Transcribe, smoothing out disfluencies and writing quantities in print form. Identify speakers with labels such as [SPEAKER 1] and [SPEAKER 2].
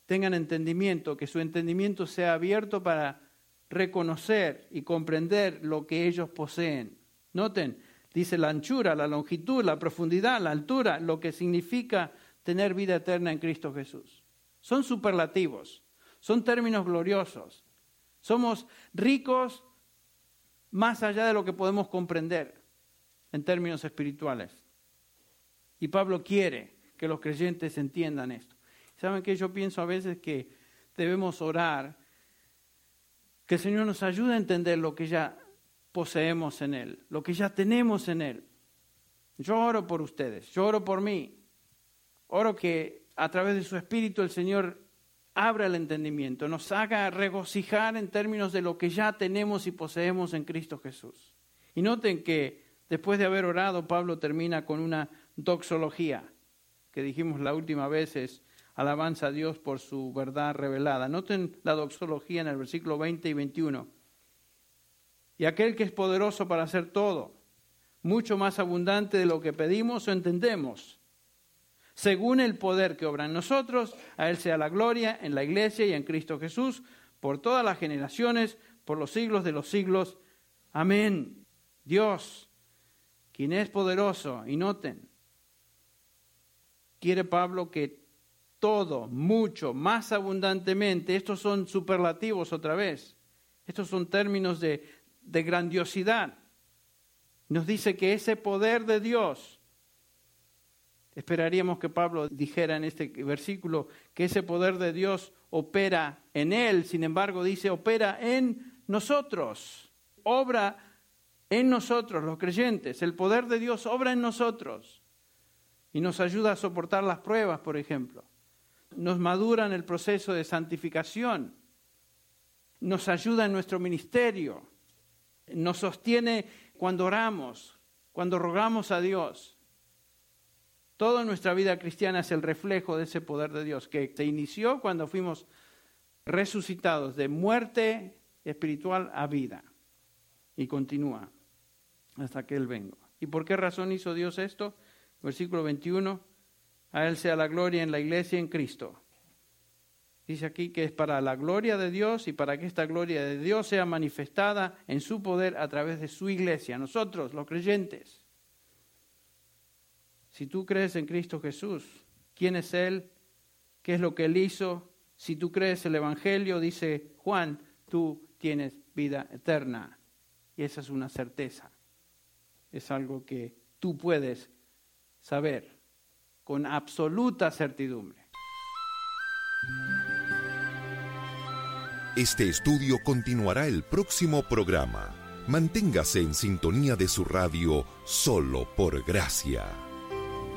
[SPEAKER 1] tengan entendimiento, que su entendimiento sea abierto para reconocer y comprender lo que ellos poseen. Noten, dice la anchura, la longitud, la profundidad, la altura, lo que significa tener vida eterna en Cristo Jesús. Son superlativos, son términos gloriosos. Somos ricos más allá de lo que podemos comprender en términos espirituales. Y Pablo quiere que los creyentes entiendan esto. ¿Saben qué? Yo pienso a veces que debemos orar, que el Señor nos ayude a entender lo que ya poseemos en Él, lo que ya tenemos en Él. Yo oro por ustedes, yo oro por mí. Oro que a través de su Espíritu el Señor abra el entendimiento, nos haga regocijar en términos de lo que ya tenemos y poseemos en Cristo Jesús. Y noten que después de haber orado, Pablo termina con una doxología, que dijimos la última vez es alabanza a Dios por su verdad revelada. Noten la doxología en el versículo 20 y 21. Y aquel que es poderoso para hacer todo, mucho más abundante de lo que pedimos o entendemos, según el poder que obra en nosotros, a Él sea la gloria en la iglesia y en Cristo Jesús, por todas las generaciones, por los siglos de los siglos. Amén. Dios, quien es poderoso, y noten, quiere Pablo que todo, mucho, más abundantemente, estos son superlativos otra vez, estos son términos de grandiosidad. Nos dice que ese poder de Dios, esperaríamos que Pablo dijera en este versículo que ese poder de Dios opera en Él, sin embargo dice opera en nosotros, obra en nosotros los creyentes, el poder de Dios obra en nosotros y nos ayuda a soportar las pruebas, por ejemplo, nos madura en el proceso de santificación, nos ayuda en nuestro ministerio, nos sostiene cuando oramos, cuando rogamos a Dios. Toda nuestra vida cristiana es el reflejo de ese poder de Dios que se inició cuando fuimos resucitados de muerte espiritual a vida y continúa hasta que Él venga. ¿Y por qué razón hizo Dios esto? Versículo 21, a Él sea la gloria en la iglesia en Cristo. Dice aquí que es para la gloria de Dios y para que esta gloria de Dios sea manifestada en su poder a través de su iglesia, nosotros, los creyentes. Si tú crees en Cristo Jesús, ¿quién es Él? ¿Qué es lo que Él hizo? Si tú crees el Evangelio, dice Juan, tú tienes vida eterna. Y esa es una certeza. Es algo que tú puedes saber con absoluta certidumbre.
[SPEAKER 2] Este estudio continuará el próximo programa. Manténgase en sintonía de su radio Solo por Gracia.